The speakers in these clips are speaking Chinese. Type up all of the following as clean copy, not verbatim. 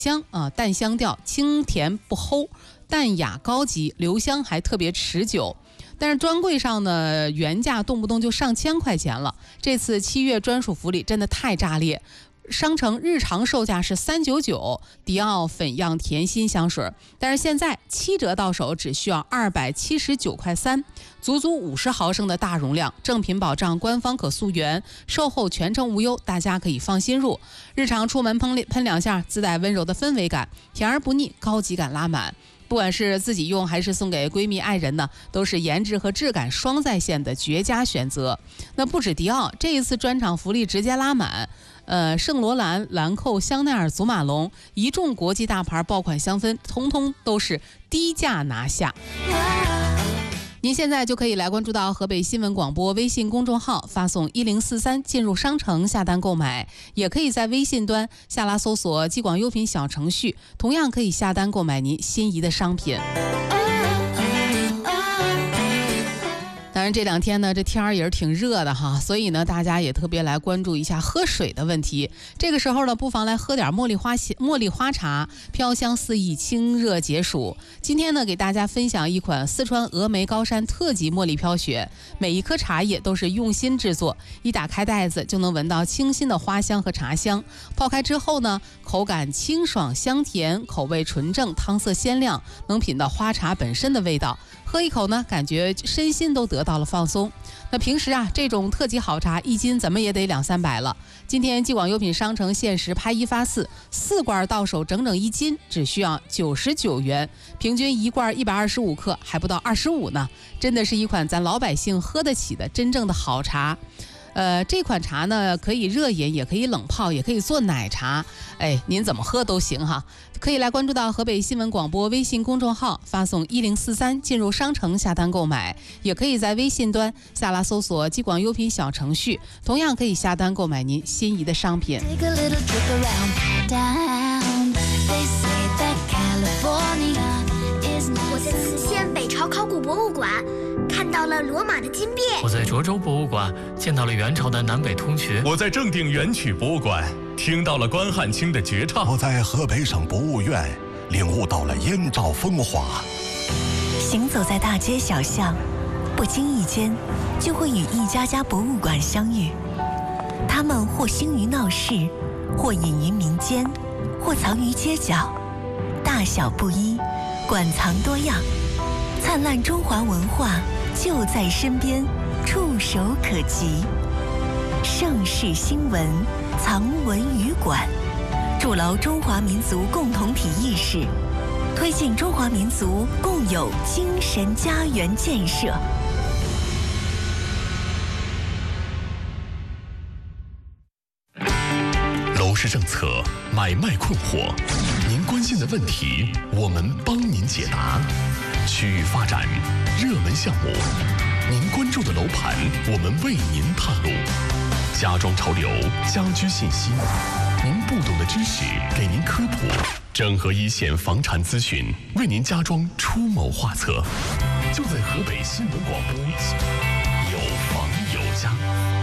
香淡香调，清甜不齁，淡雅高级，留香还特别持久。但是专柜上呢，原价动不动就上千块钱了。这次7月专属福利真的太炸裂。商城日常售价是399，迪奥粉样甜心香水，但是现在7折到手只需要279块3，足足50毫升的大容量，正品保障，官方可溯源，售后全程无忧，大家可以放心入。日常出门喷2下，自带温柔的氛围感，甜而不腻，高级感拉满。不管是自己用还是送给闺蜜爱人呢，都是颜值和质感双在线的绝佳选择。那不止迪奥，这一次专场福利直接拉满。圣罗兰、兰蔻、香奈儿、祖马龙，一众国际大牌爆款香氛，通通都是低价拿下。您现在就可以来关注到河北新闻广播微信公众号，发送1043进入商城下单购买，也可以在微信端下拉搜索激广优品小程序，同样可以下单购买您心仪的商品。当然这2天呢，这天儿也是挺热的哈，所以呢，大家也特别来关注一下喝水的问题。这个时候呢，不妨来喝点茉莉花茶，飘香四溢，清热解暑。今天呢，给大家分享一款四川峨眉高山特级茉莉飘雪，每一颗茶叶都是用心制作，一打开袋子就能闻到清新的花香和茶香。泡开之后呢，口感清爽香甜，口味纯正，汤色鲜亮，能品到花茶本身的味道。喝一口呢，感觉身心都得到了放松。那平时啊，这种特级好茶1斤怎么也得200-300了。今天激广优品商城限时拍1发4罐到手，整整1斤，只需要99元，平均1罐125克，还不到25呢。真的是一款咱老百姓喝得起的真正的好茶。这款茶呢，可以热饮，也可以冷泡，也可以做奶茶，您怎么喝都行哈。可以来关注到河北新闻广播微信公众号，发送1043进入商城下单购买，也可以在微信端下拉搜索激广优品小程序，同样可以下单购买您心仪的商品。 我在磁县北朝考古博物馆看到了罗马的金匾。 我在涿州博物馆见到了元朝的南北通衢。 我在正定元曲博物馆听到了关汉卿的绝唱。 我在河北省博物院领悟到了燕赵风华。 行走在大街小巷，不经意间就会与一家家博物馆相遇。他们或兴于闹市，或隐于民间，或藏于街角，大小不一，馆藏多样。灿烂中华文化就在身边，触手可及。盛世新闻藏文语馆，筑牢中华民族共同体意识，推进中华民族共有精神家园建设。 楼市政策，买卖困惑，您关心的问题，我们帮您解答。区域发展，热门项目，您关注的楼盘，我们为您探路。家装潮流，家居信息，您不懂的知识给您科普。整合一线房产资讯，为您家装出谋划策。就在河北新闻广播，有房有家。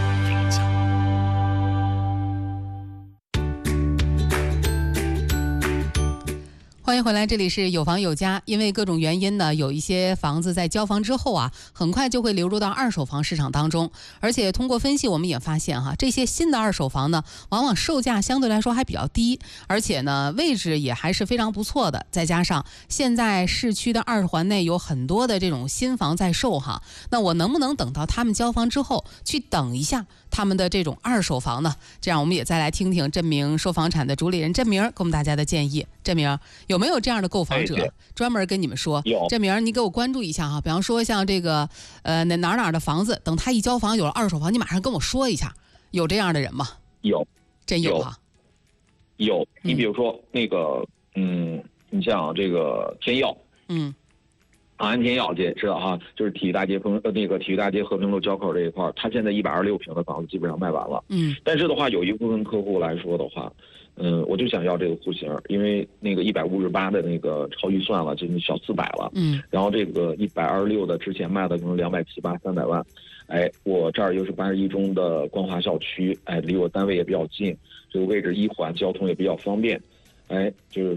欢迎回来，这里是有房有家。因为各种原因呢，有一些房子在交房之后啊，很快就会流入到二手房市场当中。而且通过分析，我们也发现哈，这些新的二手房呢，往往售价相对来说还比较低，而且呢，位置也还是非常不错的。再加上现在市区的2环内有很多的这种新房在售哈，那我能不能等到他们交房之后去等一下他们的这种二手房呢？这样我们也再来听听振明说房产的主理人振明给我们大家的建议。振明，有没有这样的购房者专门跟你们说？振明，你给我关注一下哈。比方说像这个哪的房子，等他一交房有了二手房，你马上跟我说一下，有这样的人吗？ 有， 真有哈。 有，你比如说那个你像这个天耀，长安天耀这也知道哈，就是体育大街体育大街和平路交口这一块，它现在126平的房子基本上卖完了。但是的话，有一部分客户来说的话，我就想要这个户型，因为那个158的那个超预算了，就是小400了。然后这个126的之前卖的可能270、300万，我这儿又是81中的光华校区，离我单位也比较近，这个位置1环交通也比较方便，就是